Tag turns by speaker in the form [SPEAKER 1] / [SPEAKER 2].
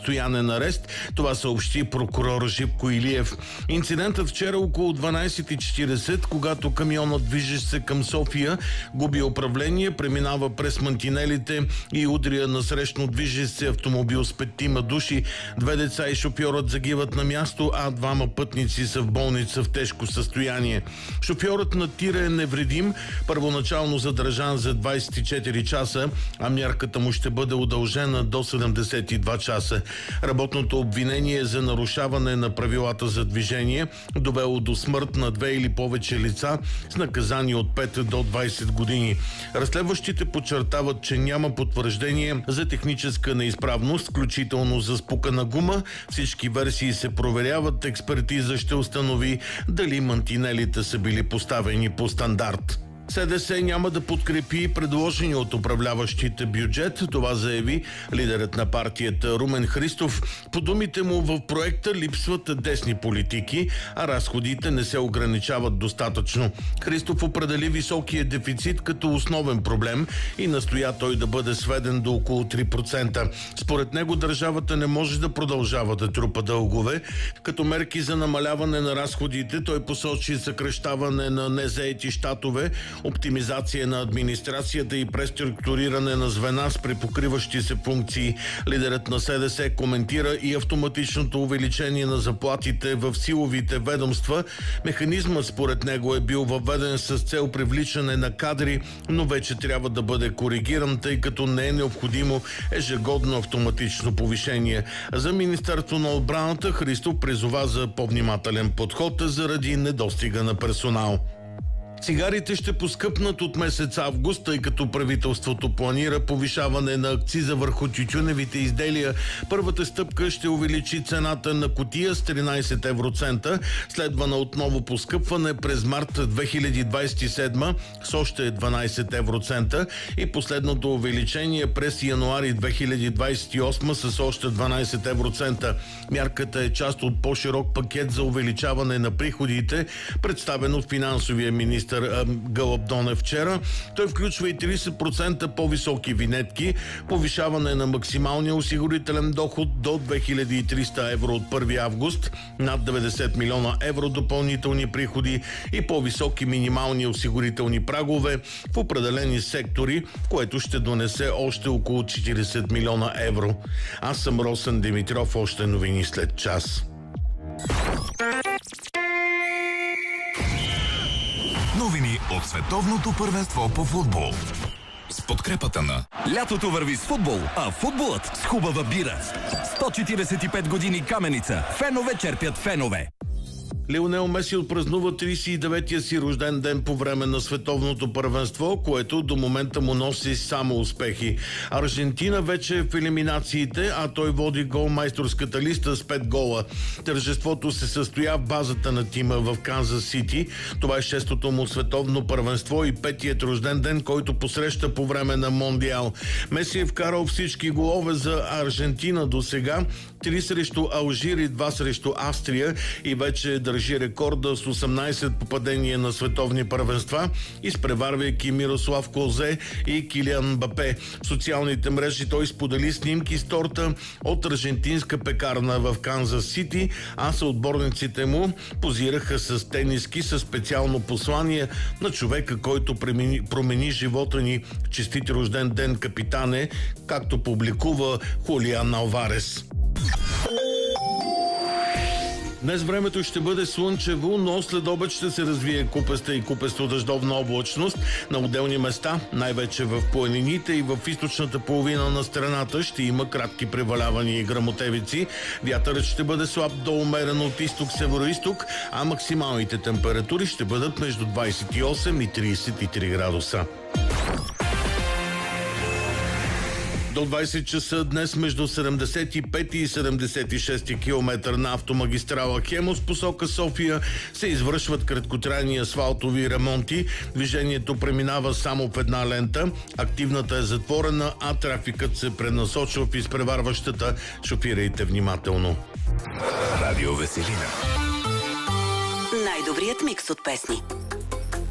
[SPEAKER 1] постоянен арест. Това съобщи прокурор Живко Илиев. Инцидентът вчера около 12:40, когато камионът, движещ се към София, губи управление, преминава през мантинелите и удря на срещно движещ се автомобил с 5 души. 2 деца и шофьорът загиват на място, а 2 пътници са в болница в тежко състояние. Шофьорът на тира е невредим, първоначално задържан за 24 часа, а мярката му ще бъде удължена до 72 часа. Работното обвинение е за нарушаване на правилата за движение, довело до смърт на 2 или повече лица с наказание от 5 до 20 години. Разследващите подчертават, че няма потвърждение за техническа неизправност, включително за спукана гума. Всички версии се проверяват. Експертиза ще установи дали мантинелите са били поставени по стандарт. СДС няма да подкрепи предложения от управляващите бюджет. Това заяви лидерът на партията Румен Христов. По думите му, в проекта липсват десни политики, а разходите не се ограничават достатъчно. Христов определи високия дефицит като основен проблем и настоя той да бъде сведен до около 3%. Според него държавата не може да продължава да трупа дългове. Като мерки за намаляване на разходите той посочи съкращаване на незаети щатове, оптимизация на администрацията и преструктуриране на звена с препокриващи се функции. Лидерът на СДС коментира и автоматичното увеличение на заплатите в силовите ведомства. Механизмът според него е бил въведен с цел привличане на кадри, но вече трябва да бъде коригиран, тъй като не е необходимо ежегодно автоматично повишение. За Министерство на отбраната Христов призова за по-внимателен подход заради недостига на персонал. Цигарите ще поскъпнат от месец август, тъй като правителството планира повишаване на акциза върху тютюневите изделия. Първата стъпка ще увеличи цената на кутия с 13 евроцента, следвана отново поскъпване през март 2027 с още 12 евроцента и последното увеличение през януари 2028 с още 12 евроцента. Мярката е част от по-широк пакет за увеличаване на приходите, представен от финансовия министър Гълъб Донев вчера. Той включва и 30% по-високи винетки, повишаване на максималния осигурителен доход до 2300 евро от 1 август, над 90 милиона евро допълнителни приходи и по-високи минимални осигурителни прагове в определени сектори, което ще донесе още около 40 милиона евро. Аз съм Росен Димитров, още новини след час.
[SPEAKER 2] Новини от световното първенство по футбол. С подкрепата на...
[SPEAKER 3] Лятото върви с футбол, а футболът с хубава бира. 145 години Каменица. Фенове черпят фенове.
[SPEAKER 1] Лионел Меси отпразнува 39-я си рожден ден по време на световното първенство, което до момента му носи само успехи. Аржентина вече е в елиминациите, а той води голмайсторската листа с 5 гола. Тържеството се състоя в базата на тима в Канзас Сити. Това е 6-то му световно първенство и 5-тият рожден ден, който посреща по време на Мондиал. Меси е вкарал всички голове за Аржентина до сега. 3 срещу Алжир и 2 срещу Австрия и вече държи рекорда с 18 попадения на световни първенства, изпреварвайки Мирослав Клозе и Килиан Мбапе. В социалните мрежи той сподели снимки с торта от аржентинска пекарна в Канзас Сити, а съотборниците му позираха с тениски със специално послание на човека, който промени живота ни. Честит рожден ден, капитане, както публикува Хулиан Алварес. Днес времето ще бъде слънчево, но след обед ще се развие купеста и купесто-дъждовна облачност. На отделни места, най-вече в планините и в източната половина на страната, ще има кратки превалявания и гръмотевици. Вятърът ще бъде слаб до умерен от изток-североизток, а максималните температури ще бъдат между 28 и 33 градуса. До 20 часа днес между 75 и 76 км на автомагистрала Хемус посока София се извършват краткотрайни асфалтови ремонти. Движението преминава само в една лента. Активната е затворена, а трафикът се пренасочва в изпреварващата. Шофирайте внимателно.
[SPEAKER 2] Радио Веселина.
[SPEAKER 4] Най-добрият микс от песни.